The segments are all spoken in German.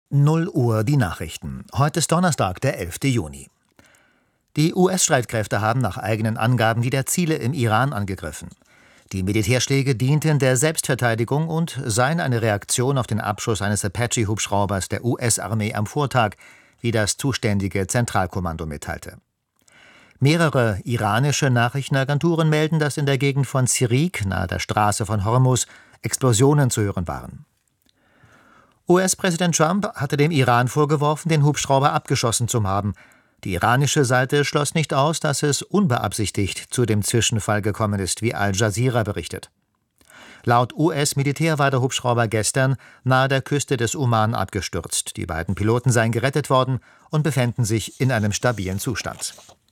0 Uhr die Nachrichten. Heute ist Donnerstag, der 11. Juni. Die US-Streitkräfte haben nach eigenen Angaben wieder Ziele im Iran angegriffen. Die Militärschläge dienten der Selbstverteidigung und seien eine Reaktion auf den Abschuss eines Apache-Hubschraubers der US-Armee am Vortag, wie das zuständige Zentralkommando mitteilte. Mehrere iranische Nachrichtenagenturen melden, dass in der Gegend von Sirik, nahe der Straße von Hormuz, Explosionen zu hören waren. US-Präsident Trump hatte dem Iran vorgeworfen, den Hubschrauber abgeschossen zu haben. Die iranische Seite schloss nicht aus, dass es unbeabsichtigt zu dem Zwischenfall gekommen ist, wie Al Jazeera berichtet. Laut US-Militär war der Hubschrauber gestern nahe der Küste des Oman abgestürzt. Die beiden Piloten seien gerettet worden und befänden sich in einem stabilen Zustand.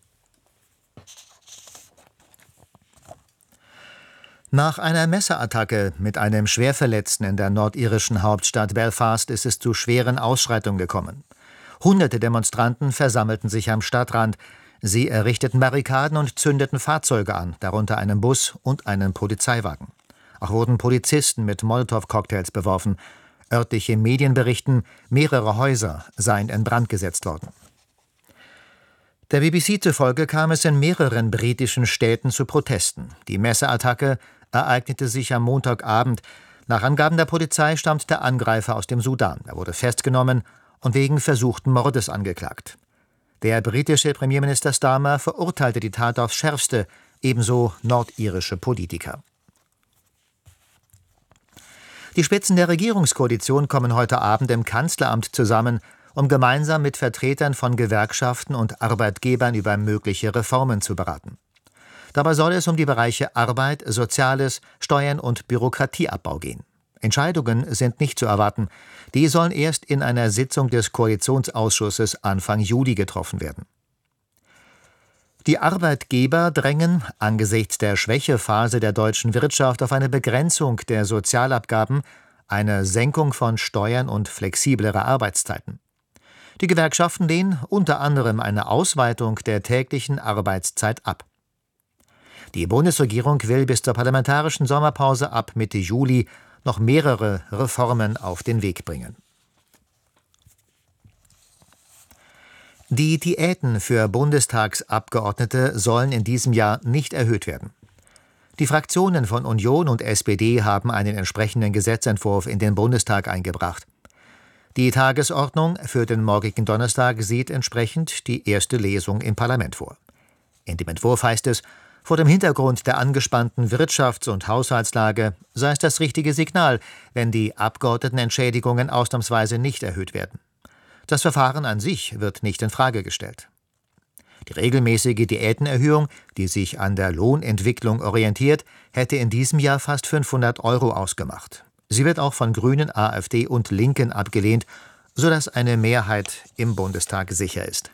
Nach einer Messerattacke mit einem Schwerverletzten in der nordirischen Hauptstadt Belfast ist es zu schweren Ausschreitungen gekommen. Hunderte Demonstranten versammelten sich am Stadtrand. Sie errichteten Barrikaden und zündeten Fahrzeuge an, darunter einen Bus und einen Polizeiwagen. Auch wurden Polizisten mit Molotow-Cocktails beworfen. Örtliche Medien berichten, mehrere Häuser seien in Brand gesetzt worden. Der BBC zufolge kam es in mehreren britischen Städten zu Protesten. Die Messerattacke ereignete sich am Montagabend. Nach Angaben der Polizei stammt der Angreifer aus dem Sudan. Er wurde festgenommen und wegen versuchten Mordes angeklagt. Der britische Premierminister Starmer verurteilte die Tat aufs Schärfste, ebenso nordirische Politiker. Die Spitzen der Regierungskoalition kommen heute Abend im Kanzleramt zusammen, um gemeinsam mit Vertretern von Gewerkschaften und Arbeitgebern über mögliche Reformen zu beraten. Dabei soll es um die Bereiche Arbeit, Soziales, Steuern und Bürokratieabbau gehen. Entscheidungen sind nicht zu erwarten. Die sollen erst in einer Sitzung des Koalitionsausschusses Anfang Juli getroffen werden. Die Arbeitgeber drängen angesichts der Schwächephase der deutschen Wirtschaft auf eine Begrenzung der Sozialabgaben, eine Senkung von Steuern und flexiblere Arbeitszeiten. Die Gewerkschaften lehnen unter anderem eine Ausweitung der täglichen Arbeitszeit ab. Die Bundesregierung will bis zur parlamentarischen Sommerpause ab Mitte Juli noch mehrere Reformen auf den Weg bringen. Die Diäten für Bundestagsabgeordnete sollen in diesem Jahr nicht erhöht werden. Die Fraktionen von Union und SPD haben einen entsprechenden Gesetzentwurf in den Bundestag eingebracht. Die Tagesordnung für den morgigen Donnerstag sieht entsprechend die erste Lesung im Parlament vor. In dem Entwurf heißt es, vor dem Hintergrund der angespannten Wirtschafts- und Haushaltslage sei es das richtige Signal, wenn die Abgeordnetenentschädigungen ausnahmsweise nicht erhöht werden. Das Verfahren an sich wird nicht in Frage gestellt. Die regelmäßige Diätenerhöhung, die sich an der Lohnentwicklung orientiert, hätte in diesem Jahr fast 500 € ausgemacht. Sie wird auch von Grünen, AfD und Linken abgelehnt, sodass eine Mehrheit im Bundestag sicher ist.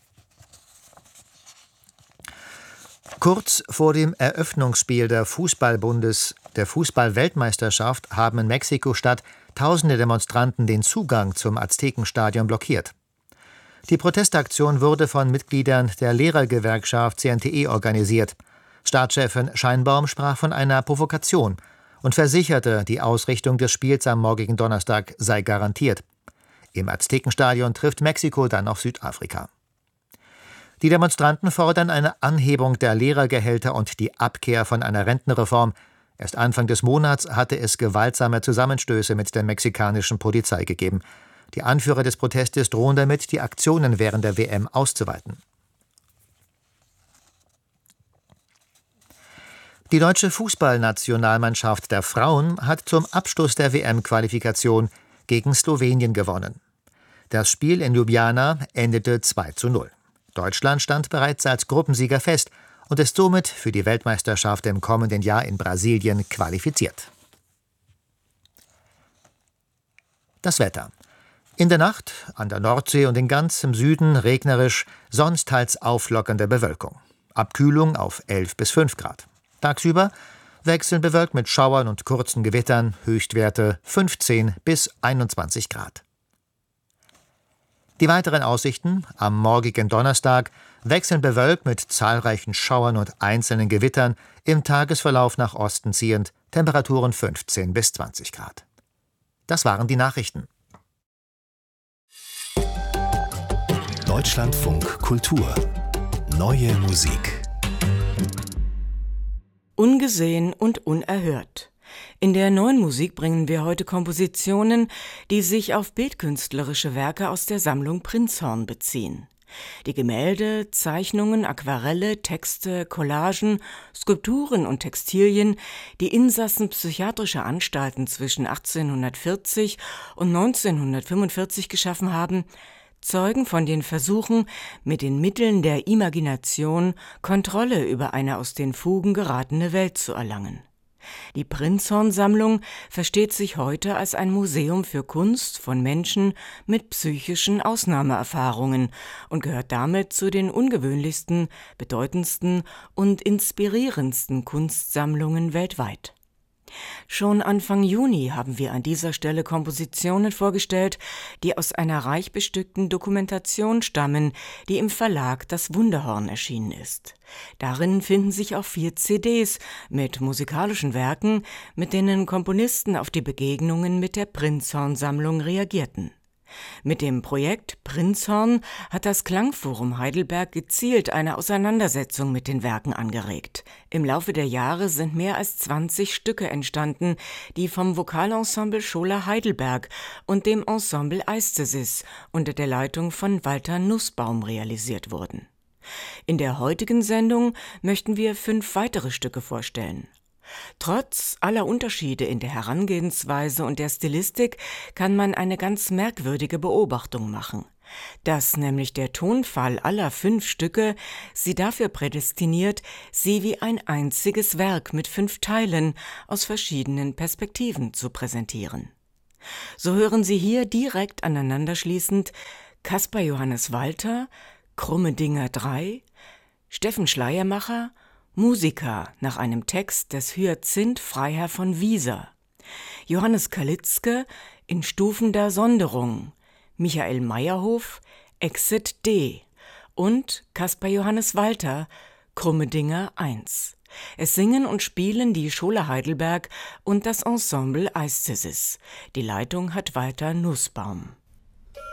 Kurz vor dem Eröffnungsspiel der Fußball-Weltmeisterschaft haben in Mexiko-Stadt tausende Demonstranten den Zugang zum Aztekenstadion blockiert. Die Protestaktion wurde von Mitgliedern der Lehrergewerkschaft CNTE organisiert. Staatschefin Scheinbaum sprach von einer Provokation und versicherte, die Ausrichtung des Spiels am morgigen Donnerstag sei garantiert. Im Aztekenstadion trifft Mexiko dann auf Südafrika. Die Demonstranten fordern eine Anhebung der Lehrergehälter und die Abkehr von einer Rentenreform. Erst Anfang des Monats hatte es gewaltsame Zusammenstöße mit der mexikanischen Polizei gegeben. Die Anführer des Protestes drohen damit, die Aktionen während der WM auszuweiten. Die deutsche Fußballnationalmannschaft der Frauen hat zum Abschluss der WM-Qualifikation gegen Slowenien gewonnen. Das Spiel in Ljubljana endete 2:0. Deutschland stand bereits als Gruppensieger fest und ist somit für die Weltmeisterschaft im kommenden Jahr in Brasilien qualifiziert. Das Wetter. In der Nacht an der Nordsee und in ganzem Süden regnerisch, sonst teils auflockernde Bewölkung. Abkühlung auf 11 bis 5 Grad. Tagsüber wechselnd bewölkt mit Schauern und kurzen Gewittern, Höchstwerte 15 bis 21 Grad. Die weiteren Aussichten am morgigen Donnerstag wechselnd bewölkt mit zahlreichen Schauern und einzelnen Gewittern, im Tagesverlauf nach Osten ziehend, Temperaturen 15 bis 20 Grad. Das waren die Nachrichten. Deutschlandfunk Kultur. Neue Musik. Ungesehen und unerhört. In der neuen Musik bringen wir heute Kompositionen, die sich auf bildkünstlerische Werke aus der Sammlung Prinzhorn beziehen. Die Gemälde, Zeichnungen, Aquarelle, Texte, Collagen, Skulpturen und Textilien, die Insassen psychiatrischer Anstalten zwischen 1840 und 1945 geschaffen haben, zeugen von den Versuchen, mit den Mitteln der Imagination Kontrolle über eine aus den Fugen geratene Welt zu erlangen. Die Prinzhorn-Sammlung versteht sich heute als ein Museum für Kunst von Menschen mit psychischen Ausnahmeerfahrungen und gehört damit zu den ungewöhnlichsten, bedeutendsten und inspirierendsten Kunstsammlungen weltweit. Schon Anfang Juni haben wir an dieser Stelle Kompositionen vorgestellt, die aus einer reich bestückten Dokumentation stammen, die im Verlag Das Wunderhorn erschienen ist. Darin finden sich auch 4 CDs mit musikalischen Werken, mit denen Komponisten auf die Begegnungen mit der Prinzhorn-Sammlung reagierten. Mit dem Projekt Prinzhorn hat das Klangforum Heidelberg gezielt eine Auseinandersetzung mit den Werken angeregt. Im Laufe der Jahre sind mehr als 20 Stücke entstanden, die vom Vokalensemble Schola Heidelberg und dem Ensemble Aesthesis unter der Leitung von Walter Nussbaum realisiert wurden. In der heutigen Sendung möchten wir 5 weitere Stücke vorstellen. Trotz aller Unterschiede in der Herangehensweise und der Stilistik kann man eine ganz merkwürdige Beobachtung machen, dass nämlich der Tonfall aller 5 Stücke sie dafür prädestiniert, sie wie ein einziges Werk mit 5 Teilen aus verschiedenen Perspektiven zu präsentieren. So hören Sie hier direkt aneinanderschließend Caspar Johannes Walter, Krumme Dinger 3, Steffen Schleiermacher, Musica nach einem Text des Hyazinth Freiherr von Wieser, Johannes Kalitzke in Stufen der Sonderung, Michael Meyerhof, Exit D und Caspar Johannes Walter, Krumme Dinger 1. Es singen und spielen die Schola Heidelberg und das Ensemble Aesthesis. Die Leitung hat Walter Nussbaum.